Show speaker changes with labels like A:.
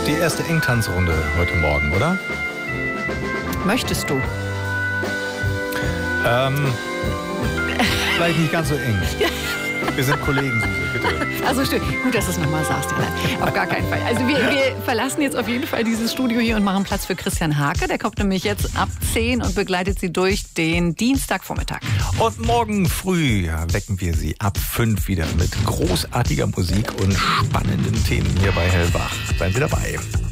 A: Die erste Engtanzrunde heute Morgen, oder?
B: Möchtest du?
A: Vielleicht nicht ganz so eng. Wir sind Kollegen, Suse, bitte.
B: Also stimmt. Gut, dass du es nochmal sagst. Ja, nein, auf gar keinen Fall. Also wir verlassen jetzt auf jeden Fall dieses Studio hier und machen Platz für Christian Hake. Der kommt nämlich jetzt ab 10 und begleitet Sie durch den Dienstagvormittag.
A: Und morgen früh wecken wir Sie ab 5 wieder mit großartiger Musik und spannenden Themen hier bei Hellwach. Seien Sie dabei.